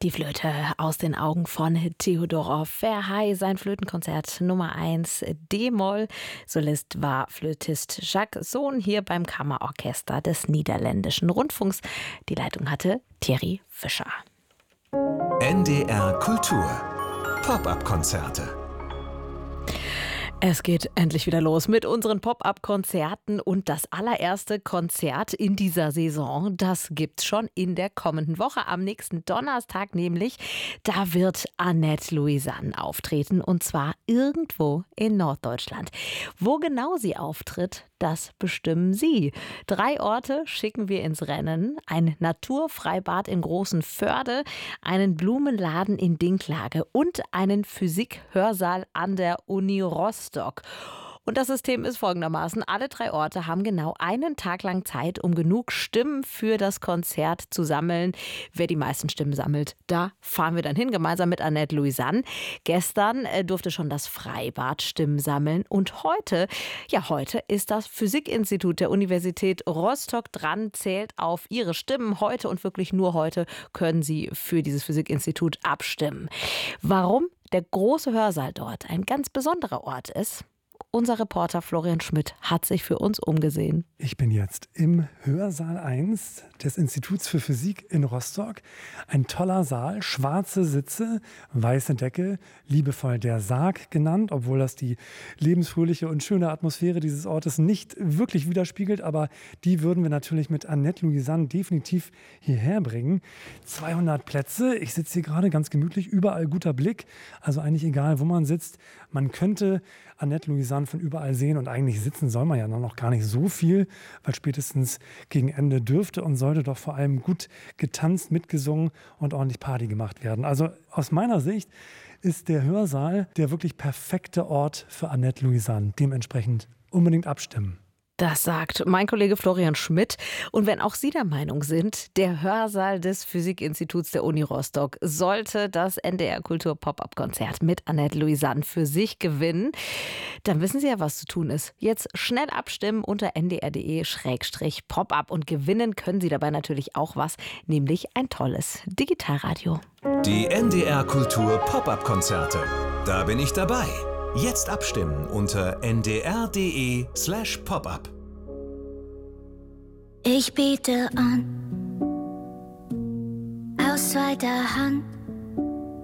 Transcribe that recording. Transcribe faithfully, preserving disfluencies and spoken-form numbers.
Die Flöte aus den Augen von Theodor Verhey, sein Flötenkonzert Nummer eins D-Moll. Solist war Flötist Jacques Sohn hier beim Kammerorchester des Niederländischen Rundfunks. Die Leitung hatte Thierry Fischer. N D R Kultur. Pop-up-Konzerte. Es geht endlich wieder los mit unseren Pop-up-Konzerten und das allererste Konzert in dieser Saison, das gibt's schon in der kommenden Woche, am nächsten Donnerstag nämlich. Da wird Annette Louisanne auftreten und zwar irgendwo in Norddeutschland. Wo genau sie auftritt, das bestimmen Sie. Drei Orte schicken wir ins Rennen. Ein Naturfreibad in Großenförde, einen Blumenladen in Dinklage und einen Physik-Hörsaal an der Uni Rostock. Und das System ist folgendermaßen. Alle drei Orte haben genau einen Tag lang Zeit, um genug Stimmen für das Konzert zu sammeln. Wer die meisten Stimmen sammelt, da fahren wir dann hin, gemeinsam mit Annette Louisanne. Gestern äh, durfte schon das Freibad Stimmen sammeln. Und heute, ja heute ist das Physikinstitut der Universität Rostock dran, zählt auf ihre Stimmen. Heute und wirklich nur heute können Sie für dieses Physikinstitut abstimmen. Warum der große Hörsaal dort ein ganz besonderer Ort ist? Unser Reporter Florian Schmidt hat sich für uns umgesehen. Ich bin jetzt im Hörsaal eins des Instituts für Physik in Rostock. Ein toller Saal, schwarze Sitze, weiße Decke, liebevoll der Sarg genannt, obwohl das die lebensfröhliche und schöne Atmosphäre dieses Ortes nicht wirklich widerspiegelt. Aber die würden wir natürlich mit Annette Louisanne definitiv hierher bringen. zweihundert Plätze, ich sitze hier gerade ganz gemütlich, überall guter Blick. Also eigentlich egal, wo man sitzt. Man könnte Annette Louisanne von überall sehen und eigentlich sitzen soll man ja noch gar nicht so viel, weil spätestens gegen Ende dürfte und sollte doch vor allem gut getanzt, mitgesungen und ordentlich Party gemacht werden. Also aus meiner Sicht ist der Hörsaal der wirklich perfekte Ort für Annette Louisanne. Dementsprechend unbedingt abstimmen. Das sagt mein Kollege Florian Schmidt. Und wenn auch Sie der Meinung sind, der Hörsaal des Physikinstituts der Uni Rostock sollte das N D R Kultur Pop-up-Konzert mit Annette Louisanne für sich gewinnen, dann wissen Sie ja, was zu tun ist. Jetzt schnell abstimmen unter n d r punkt d e Schrägstrich Pop-up und gewinnen können Sie dabei natürlich auch was, nämlich ein tolles Digitalradio. Die N D R Kultur Pop-up-Konzerte. Da bin ich dabei. Jetzt abstimmen unter n d r punkt d e slash pop-up. Ich biete an, aus zweiter Hand,